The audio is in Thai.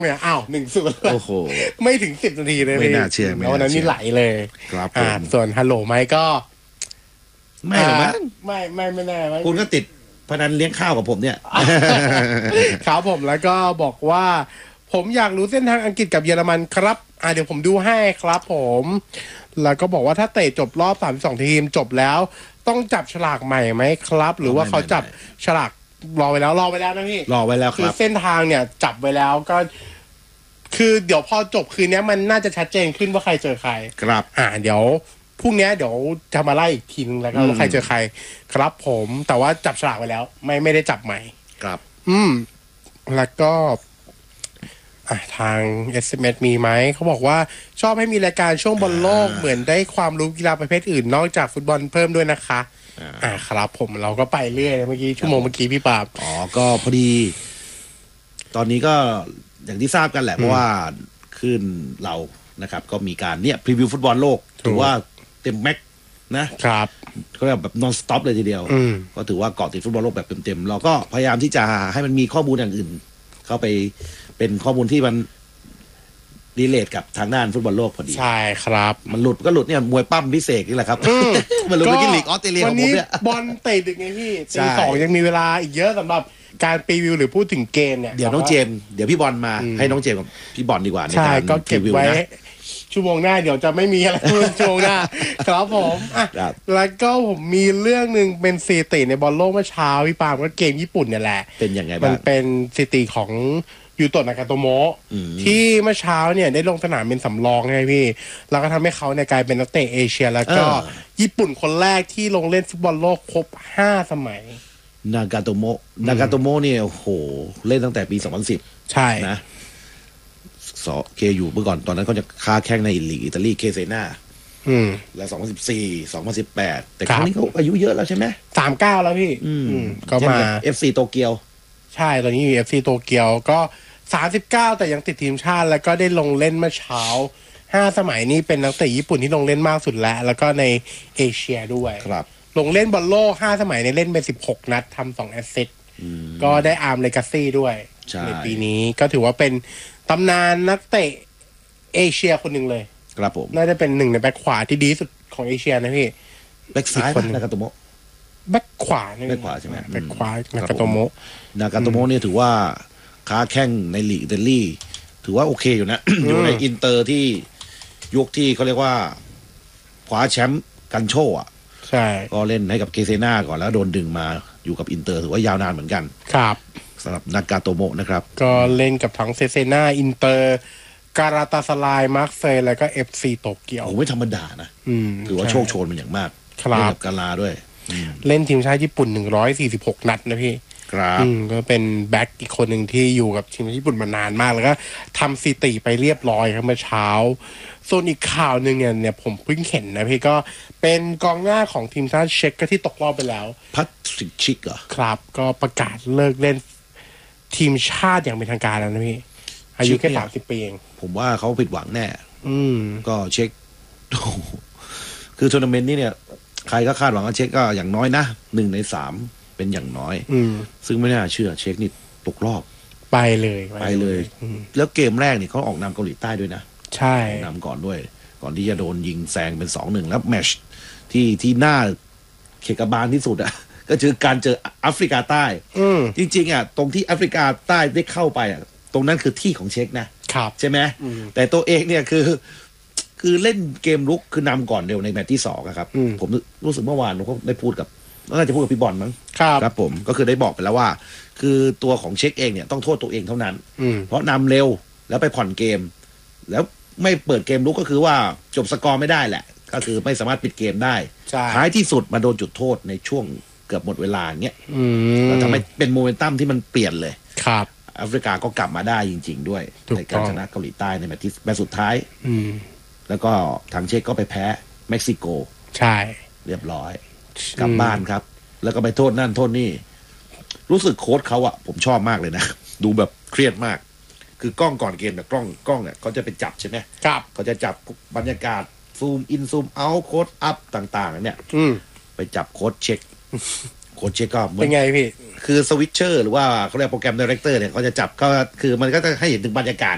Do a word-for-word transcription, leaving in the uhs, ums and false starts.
เนี่ยอ้าวหนึ่งศูนย์โอ้โหไม่ถึงสิบนาทีเลยไม่น่าเชื่อแล้ววันนั้นนี่ไหลเลยครับอ่าส่วนฮัลโหลไหมก็ไม่หรอกมั้งไม่ไม่ไม่แน่คุณก็ติดพนันเลี้ยงข้าวกับผมเนี่ยครับผมแล้วก็บอกว่าผมอยากรู้เส้นทางอังกฤษกับเยอรมันครับอ่าเดี๋ยวผมดูให้ครับผมแล้วก็บอกว่าถ้าเตะจบรอบสามสิบสองทีมจบแล้วต้องจับฉลากใหม่ไหมครับหรือว่าเขาจับฉลากรอไว้แล้วรอไว้แล้วนะพี่รอไว้แล้วคือเส้นทางเนี่ยจับไว้แล้วก็คือเดี๋ยวพอจบคืนนี้มันน่าจะชัดเจนขึ้นว่าใครเจอใครครับอ่าเดี๋ยวพรุ่งนี้เดี๋ยวจะมาไล่อีกทีนึงแล้วก็ว่าใครเจอใครครับผมแต่ว่าจับฉลากไว้แล้วไม่ไม่ได้จับใหม่ครับอืมแล้วก็อ่ะทาง เอส เอ็ม เอส มีไหมเขาบอกว่าชอบให้มีรายการช่วงบอลโลกเหมือนได้ความรู้กีฬาประเภทอื่นนอกจากฟุตบอลเพิ่มด้วยนะคะอ่าครับผมเราก็ไปเรื่อยเมื่อกี้ชั่วโมงเมื่อกี้พี่ปาบอ๋อก็พอดีตอนนี้ก็อย่างที่ทราบกันแหละเพราะว่าขึ้นเรานะครับก็มีการเนี่ยพรีวิวฟุตบอลโลกถือว่าเต็มแม็กนะครับก็แบบ non stop เลยทีเดียวก็ถือว่าเกาะติดฟุตบอลโลกแบบเต็มๆเราก็พยายามที่จะให้มันมีข้อมูลอย่างอื่นเข้าไปเป็นข้อมูลที่มันรีเลทกับทางด้านฟุตบอลโลกพอดีใช่ครับมันหลุดก็หลุดเนี่ยมวยปั้มพิเศษนี่แหละครับมันหลุดไปกินลีกออสเตรเลียของผมเนี่ยบอลเตะดึกไงพี่ตีสองยังมีเวลาอีกเยอะสำหรับการพรีวิวหรือพูดถึงเกมเนี่ยเดี๋ยวน้องเจมเดี๋ยวพี่บอลมาให้น้องเจมกับพี่บอลดีกว่าในการก็เก็บไว้ชั่วโมงหน้าเดี๋ยวจะไม่มีอะไรพูดชั่วโมงหน้าครับผมอ่ะแล้วก็ผมมีเรื่องนึงเป็นสถิติในบอลโลกเมื่อเช้าพี่ปาล์มก็เกมญี่ปุ่นเนี่ยแหละเป็นยังไงบ้างมันเป็นสถิติของยูโตะนากาโตโมะที่เมื่อเช้าเนี่ยได้ลงสนามเป็นสำรองไงพี่แล้วก็ทำให้เขาเนี่ยกลายเป็นนักเตะเอเชียแล้วก็ญี่ปุ่นคนแรกที่ลงเล่นฟุตบอลโลกครบห้าสมัยนากาโตโมะนากาโตโมะเนี่ยโอ้โหเล่นตั้งแต่ปีสองพันสิบใช่นะสอเคอยู่เมื่อก่อนตอนนั้นเขาจะค้าแข่งในลีกอิตาลีเคเซนาแล้วสองพันสิบสี่ สองพันสิบแปดแต่ครั้งนี้เขาอายุเยอะแล้วใช่ไหมสามเก้าแล้วพี่ก็มาเอฟ ซี โตเกียวใช่ตอนนี้อยู่ เอฟ ซี โตเกียวก็สามสิบเก้าแต่ยังติดทีมชาติแล้วก็ได้ลงเล่นเมื่อเช้าห้าสมัยนี้เป็นนักเตะญี่ปุ่นที่ลงเล่นมากสุดแล้วแล้วก็ในเอเชียด้วยครับลงเล่นบอลโลกห้าสมัยในเล่นไปสิบหกนัดทำสองแอสซิสต์ก็ได้อาร์มเลกาซี่ด้วยในปีนี้ก็ถือว่าเป็นตำนานนักเตะเอเชียคนหนึ่งเลยครับผมน่าจะเป็นหนึ่งในแบ็คขวาที่ดีสุดของเอเชียนะพี่แบ็คซ้ายนากาโตโมะแบ็คขวาแบ็คขวาใช่ไหมแบ็คขวานากาโตโมะนากาโตโมะเนี่ยถือว่าค้าแข่งในลีกอิตาลีถือว่าโอเคอยู่นะ อยู่ในอินเตอร์ที่ยุคที่เขาเรียกว่าคว้าแชมป์กันโชอ่ะใช่ก็เล่นให้กับเคเซนาก่อนแล้วโดนดึงมาอยู่กับอินเตอร์ถือว่ายาวนานเหมือนกันครับสำหรับนากาโตโมะนะครับก็เล่นกับทั้งเซเซนาอินเตอร์การาตาสลายมาร์เซย์แล้วก็ เอฟ ซี โตเกียวโอ้ไม่ธรรมดานะถือว่าโชคโชนเป็นอย่างมากเล่นกับกาลาด้วยเล่นทีมชาติญี่ปุ่นหนึ่งร้อยสี่สิบหกนัดนะพี่ครับก็เป็นแบ็คอีกคนหนึ่งที่อยู่กับทีมญี่ปุ่นมานานมากแล้วก็ทำสถิติไปเรียบร้อยครับเมื่อเช้าส่วนอีกข่าวหนึ่งเนี่ยเนี่ยผมเพิ่งเห็นนะพี่ก็เป็นกองหน้าของทีมชาติเช็กก็ที่ตกรอบไปแล้วพัทริกชิกเหรอครับก็ประกาศเลิกเล่นทีมชาติอย่างเป็นทางการแล้วนะพี่อายุแค่สามสิบปีเองผมว่าเขาผิดหวังแน่อืมก็เช็คคือทัวร์นาเมนต์นี้เนี่ยใครก็คาดหวังว่าเช็คก็อย่างน้อยนะหนึ่งในสามเป็นอย่างน้อยซึ่งไม่น่าเชื่อเช็คนี่ตกรอบไปเลยไปเลยแล้วเกมแรกนี่เขาออกนำเกาหลีใต้ด้วยนะใช่นำก่อนด้วยก่อนที่จะโดนยิงแซงเป็นสองหนึ่งแล้วแมชที่ที่หน้าเขกบาลที่สุดอ่ะก็คือการเจอแอฟริกาใต้จริงๆอ่ะตรงที่แอฟริกาใต้ได้เข้าไปอ่ะตรงนั้นคือที่ของเช็คนะครับใช่ไหมแต่ตัวเองเนี่ยคือคือเล่นเกมลุกคือนำก่อนเร็วในแมตช์ที่สองครับผมรู้สึกเมื่อวานผมก็ได้พูดกับน่าจะพูดกับพี่บอลมั้งครับครับผมก็คือได้บอกไปแล้วว่าคือตัวของเช็คเองเนี่ยต้องโทษตัวเองเท่านั้นเพราะนำเร็วแล้วไปผ่อนเกมแล้วไม่เปิดเกมลุกก็คือว่าจบสกอร์ไม่ได้แหละก็คือไม่สามารถปิดเกมได้ท้ายที่สุดมาโดนจุดโทษในช่วงเกือบหมดเวลาเงี้ยแล้วทำให้เป็นโมเมนตัมที่มันเปลี่ยนเลยครับแอฟริกาก็กลับมาได้จริงๆด้วยในการชนะเกาหลีใต้ในแมตช์ที่แมตช์สุดท้ายแล้วก็ทางเช็กก็ไปแพ้เม็กซิโกใช่เรียบร้อยกลับบ้านครับแล้วก็ไปโทษนั่นโทษนี่รู้สึกโค้ชเขาอะผมชอบมากเลยนะดูแบบเครียดมากคือกล้องก่อนเกมแบบกล้องกล้องเนี่ยเขาจะไปจับใช่ไหมครับเขาจะจับบรรยากาศซูมอินซูมเอาโค้ดอัพต่างๆเนี่ยไปจับโค้ดเช็คโค้ดเช็คก็เป็นไงพี่คือสวิตเชอร์หรือว่าเขาเรียกโปรแกรมไดเรคเตอร์เนี่ยเขาจะจับก็คือมันก็จะให้เห็นถึงบรรยากาศ